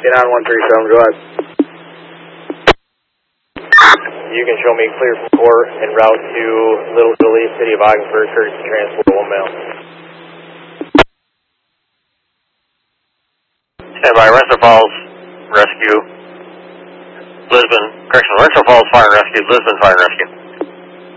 Get on 137, go ahead. You can show me clear from court en route to Little Italy, City of Ogdensburg, courtesy transport 1 mile. Stand by, Rensselaer Falls, rescue. Lisbon, correction, Rensselaer Falls, fire and rescue, Lisbon, fire and rescue.